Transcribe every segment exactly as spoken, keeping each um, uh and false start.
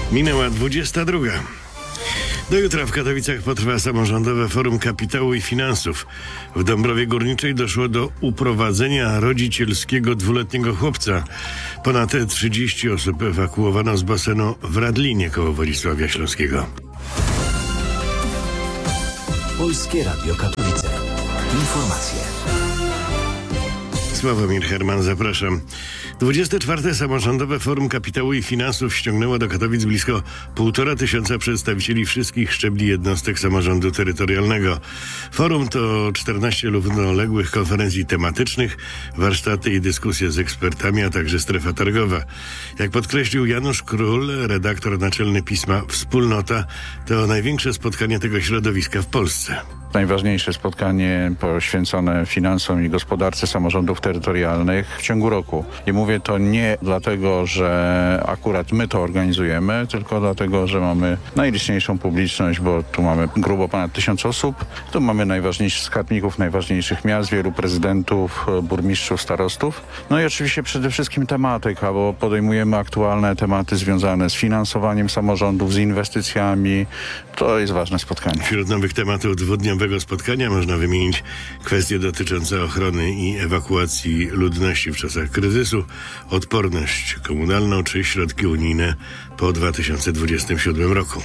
Minęła dwudziesta druga. Do jutra w Katowicach potrwa samorządowe Forum Kapitału i Finansów. W Dąbrowie Górniczej doszło do uprowadzenia rodzicielskiego dwuletniego chłopca. Ponad trzydzieści osób ewakuowano z basenu w Radlinie koło Wodzisławia Śląskiego. Polskie Radio Katowice. Informacje. Sławomir Herman, zapraszam. dwudzieste czwarte Samorządowe Forum Kapitału i Finansów ściągnęło do Katowic blisko półtora tysiąca przedstawicieli wszystkich szczebli jednostek samorządu terytorialnego. Forum to czternaście równoległych konferencji tematycznych, warsztaty i dyskusje z ekspertami, a także strefa targowa. Jak podkreślił Janusz Król, redaktor naczelny pisma Wspólnota, to największe spotkanie tego środowiska w Polsce. Najważniejsze spotkanie poświęcone finansom i gospodarce samorządów terytorialnych w ciągu roku. I mówię to nie dlatego, że akurat my to organizujemy, tylko dlatego, że mamy najliczniejszą publiczność, bo tu mamy grubo ponad tysiąc osób. Tu mamy najważniejszych skarbników, najważniejszych miast, wielu prezydentów, burmistrzów, starostów. No i oczywiście przede wszystkim tematyka, bo podejmujemy aktualne tematy związane z finansowaniem samorządów, z inwestycjami. To jest ważne spotkanie. Wśród nowych tematów dwudniowego spotkania można wymienić kwestie dotyczące ochrony i ewakuacji ludności w czasach kryzysu, odporność komunalną czy środki unijne po dwa tysiące dwudziestym siódmym roku.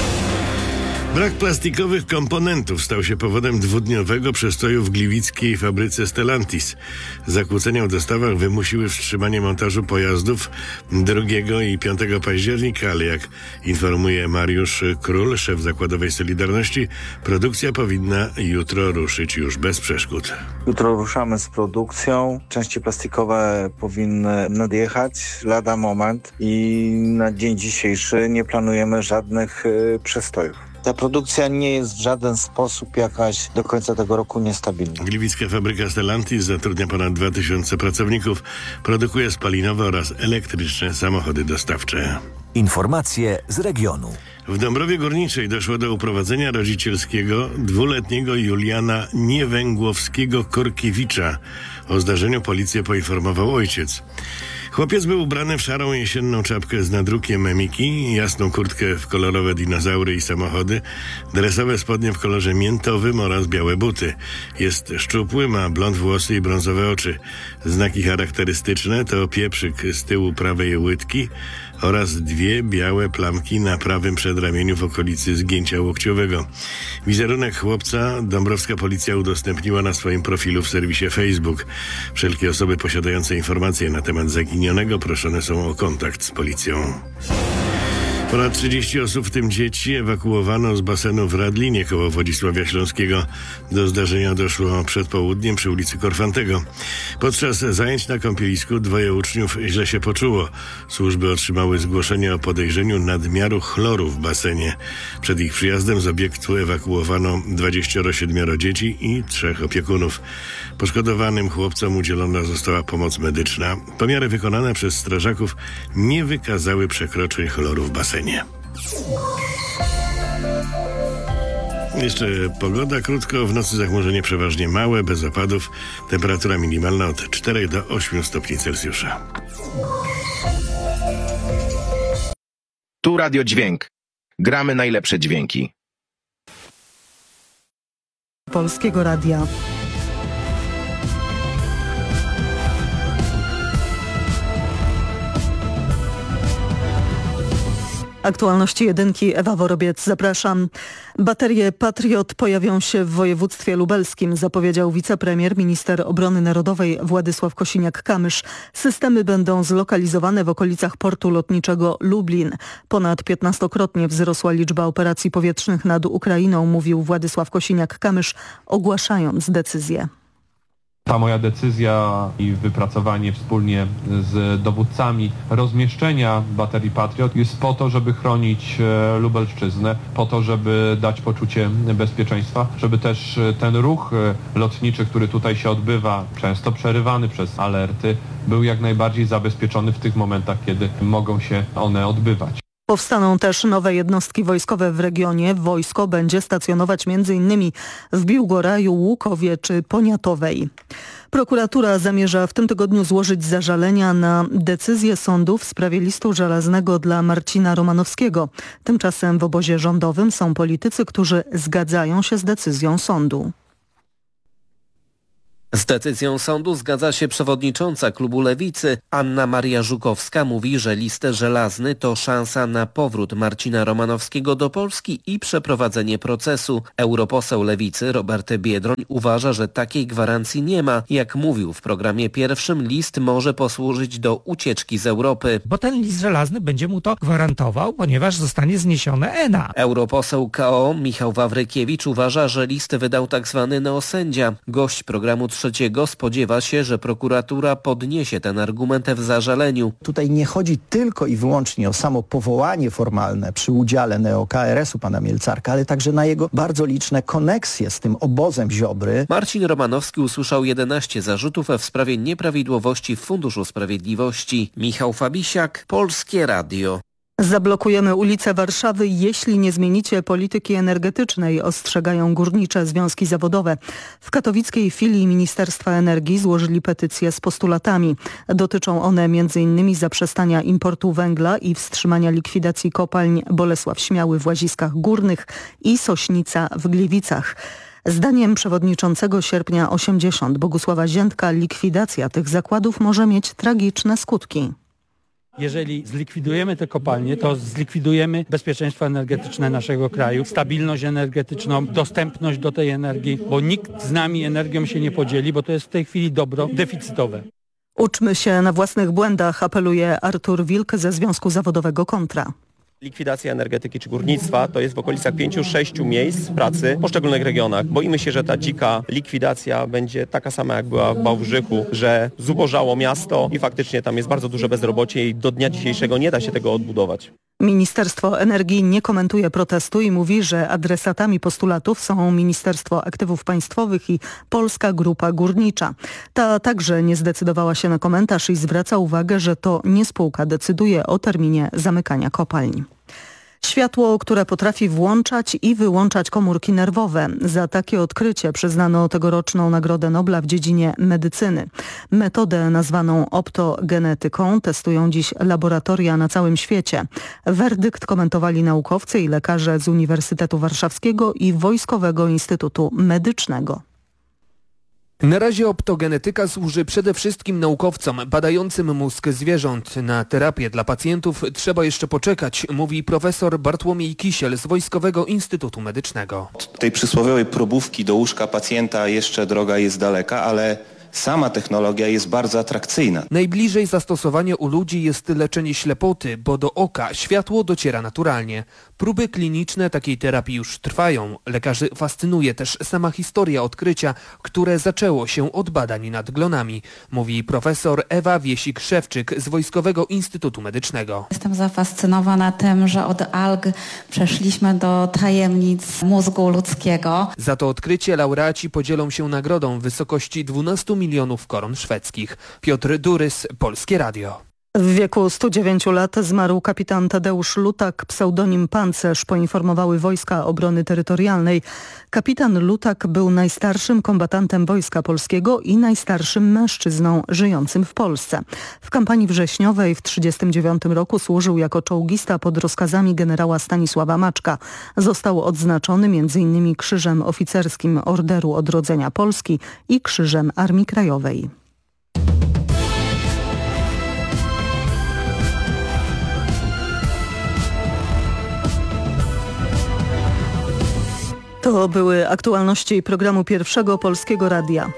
Brak plastikowych komponentów stał się powodem dwudniowego przestoju w gliwickiej fabryce Stellantis. Zakłócenia w dostawach wymusiły wstrzymanie montażu pojazdów drugiego i piątego października, ale jak informuje Mariusz Król, szef zakładowej Solidarności, produkcja powinna jutro ruszyć już bez przeszkód. Jutro ruszamy z produkcją. Części plastikowe powinny nadjechać lada moment i na dzień dzisiejszy nie planujemy żadnych y, przestojów. Ta produkcja nie jest w żaden sposób jakaś do końca tego roku niestabilna. Gliwicka fabryka Stellantis zatrudnia ponad dwa tysiące pracowników, produkuje spalinowe oraz elektryczne samochody dostawcze. Informacje z regionu. W Dąbrowie Górniczej doszło do uprowadzenia rodzicielskiego dwuletniego Juliana Niewęgłowskiego-Korkiewicza. O zdarzeniu policję poinformował ojciec. Chłopiec był ubrany w szarą jesienną czapkę z nadrukiem Miki, jasną kurtkę w kolorowe dinozaury i samochody, dresowe spodnie w kolorze miętowym oraz białe buty. Jest szczupły, ma blond włosy i brązowe oczy. Znaki charakterystyczne to pieprzyk z tyłu prawej łydki oraz dwie białe plamki na prawym przedramieniu w okolicy zgięcia łokciowego. Wizerunek chłopca dąbrowska policja udostępniła na swoim profilu w serwisie Facebook. Wszelkie osoby posiadające informacje na temat zaginionego proszone są o kontakt z policją. Ponad trzydzieści osób, w tym dzieci, ewakuowano z basenu w Radlinie koło Wodzisławia Śląskiego. Do zdarzenia doszło przed południem przy ulicy Korfantego. Podczas zajęć na kąpielisku dwoje uczniów źle się poczuło. Służby otrzymały zgłoszenie o podejrzeniu nadmiaru chloru w basenie. Przed ich przyjazdem z obiektu ewakuowano dwadzieścia siedem dzieci i trzech opiekunów. Poszkodowanym chłopcom udzielona została pomoc medyczna. Pomiary wykonane przez strażaków nie wykazały przekroczeń chloru w basenie. Jeszcze pogoda, krótko, w nocy zachmurzenie przeważnie małe, bez opadów, temperatura minimalna od czterech do ośmiu stopni Celsjusza. Tu Radio Dźwięk. Gramy najlepsze dźwięki. Polskiego Radia. Aktualności jedynki, Ewa Worobiec, zapraszam. Baterie Patriot pojawią się w województwie lubelskim, zapowiedział wicepremier, minister obrony narodowej Władysław Kosiniak-Kamysz. Systemy będą zlokalizowane w okolicach portu lotniczego Lublin. Ponad piętnastokrotnie wzrosła liczba operacji powietrznych nad Ukrainą, mówił Władysław Kosiniak-Kamysz, ogłaszając decyzję. Ta moja decyzja i wypracowanie wspólnie z dowódcami rozmieszczenia baterii Patriot jest po to, żeby chronić Lubelszczyznę, po to, żeby dać poczucie bezpieczeństwa, żeby też ten ruch lotniczy, który tutaj się odbywa, często przerywany przez alerty, był jak najbardziej zabezpieczony w tych momentach, kiedy mogą się one odbywać. Powstaną też nowe jednostki wojskowe w regionie. Wojsko będzie stacjonować m.in. w Biłgoraju, Łukowie czy Poniatowej. Prokuratura zamierza w tym tygodniu złożyć zażalenia na decyzję sądu w sprawie listu żelaznego dla Marcina Romanowskiego. Tymczasem w obozie rządowym są politycy, którzy zgadzają się z decyzją sądu. Z decyzją sądu zgadza się przewodnicząca klubu Lewicy. Anna Maria Żukowska mówi, że list żelazny to szansa na powrót Marcina Romanowskiego do Polski i przeprowadzenie procesu. Europoseł Lewicy Robert Biedroń uważa, że takiej gwarancji nie ma. Jak mówił w programie pierwszym, list może posłużyć do ucieczki z Europy. Bo ten list żelazny będzie mu to gwarantował, ponieważ zostanie zniesione E N A. Europoseł K O Michał Wawrykiewicz uważa, że list wydał tzw. neosędzia. Gość programu Trzeciego spodziewa się, że prokuratura podniesie ten argument w zażaleniu. Tutaj nie chodzi tylko i wyłącznie o samo powołanie formalne przy udziale neo-K R S u pana Mielcarka, ale także na jego bardzo liczne koneksje z tym obozem Ziobry. Marcin Romanowski usłyszał jedenaście zarzutów w sprawie nieprawidłowości w Funduszu Sprawiedliwości. Michał Fabisiak, Polskie Radio. Zablokujemy ulice Warszawy, jeśli nie zmienicie polityki energetycznej, ostrzegają górnicze związki zawodowe. W katowickiej filii Ministerstwa Energii złożyli petycje z postulatami. Dotyczą one m.in. zaprzestania importu węgla i wstrzymania likwidacji kopalń Bolesław Śmiały w Łaziskach Górnych i Sośnica w Gliwicach. Zdaniem przewodniczącego Sierpnia osiemdziesiąt Bogusława Ziętka likwidacja tych zakładów może mieć tragiczne skutki. Jeżeli zlikwidujemy te kopalnie, to zlikwidujemy bezpieczeństwo energetyczne naszego kraju, stabilność energetyczną, dostępność do tej energii, bo nikt z nami energią się nie podzieli, bo to jest w tej chwili dobro deficytowe. Uczmy się na własnych błędach, apeluje Artur Wilk ze Związku Zawodowego Kontra. Likwidacja energetyki czy górnictwa to jest w okolicach pięciu sześciu miejsc pracy w poszczególnych regionach. Boimy się, że ta dzika likwidacja będzie taka sama jak była w Wałbrzychu, że zubożało miasto i faktycznie tam jest bardzo duże bezrobocie i do dnia dzisiejszego nie da się tego odbudować. Ministerstwo Energii nie komentuje protestu i mówi, że adresatami postulatów są Ministerstwo Aktywów Państwowych i Polska Grupa Górnicza. Ta także nie zdecydowała się na komentarz i zwraca uwagę, że to nie spółka decyduje o terminie zamykania kopalń. Światło, które potrafi włączać i wyłączać komórki nerwowe. Za takie odkrycie przyznano tegoroczną Nagrodę Nobla w dziedzinie medycyny. Metodę nazwaną optogenetyką testują dziś laboratoria na całym świecie. Werdykt komentowali naukowcy i lekarze z Uniwersytetu Warszawskiego i Wojskowego Instytutu Medycznego. Na razie optogenetyka służy przede wszystkim naukowcom badającym mózg zwierząt. Na terapię dla pacjentów trzeba jeszcze poczekać, mówi profesor Bartłomiej Kisiel z Wojskowego Instytutu Medycznego. Od tej przysłowiowej probówki do łóżka pacjenta jeszcze droga jest daleka, ale sama technologia jest bardzo atrakcyjna. Najbliżej zastosowania u ludzi jest leczenie ślepoty, bo do oka światło dociera naturalnie. Próby kliniczne takiej terapii już trwają. Lekarzy fascynuje też sama historia odkrycia, które zaczęło się od badań nad glonami, mówi profesor Ewa Wiesik-Szewczyk z Wojskowego Instytutu Medycznego. Jestem zafascynowana tym, że od alg przeszliśmy do tajemnic mózgu ludzkiego. Za to odkrycie laureaci podzielą się nagrodą w wysokości dwunastu milionów koron szwedzkich. Piotr Durys, Polskie Radio. W wieku stu dziewięciu lat zmarł kapitan Tadeusz Lutak, pseudonim Pancerz, poinformowały Wojska Obrony Terytorialnej. Kapitan Lutak był najstarszym kombatantem Wojska Polskiego i najstarszym mężczyzną żyjącym w Polsce. W kampanii wrześniowej w tysiąc dziewięćset trzydziestym dziewiątym roku służył jako czołgista pod rozkazami generała Stanisława Maczka. Został odznaczony między innymi Krzyżem Oficerskim Orderu Odrodzenia Polski i Krzyżem Armii Krajowej. To były aktualności programu Pierwszego Polskiego Radia.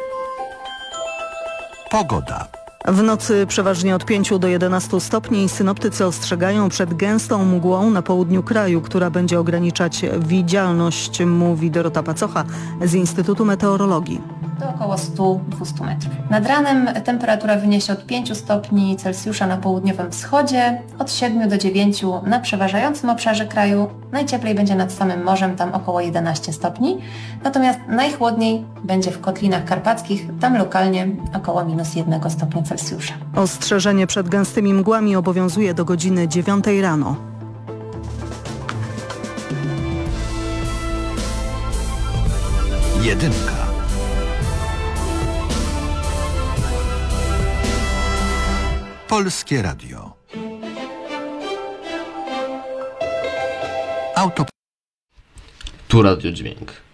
Pogoda. W nocy przeważnie od pięciu do jedenastu stopni. Synoptycy ostrzegają przed gęstą mgłą na południu kraju, która będzie ograniczać widzialność, mówi Dorota Pacocha z Instytutu Meteorologii. Do około stu do dwustu metrów. Nad ranem temperatura wyniesie od pięciu stopni Celsjusza na południowym wschodzie, od siedmiu do dziewięciu na przeważającym obszarze kraju. Najcieplej będzie nad samym morzem, tam około jedenaście stopni. Natomiast najchłodniej będzie w Kotlinach Karpackich, tam lokalnie około minus jednego stopnia Celsjusza. Ostrzeżenie przed gęstymi mgłami obowiązuje do godziny dziewiątej rano. Jedynka. Polskie Radio. Auto. Tu Radio Dźwięk.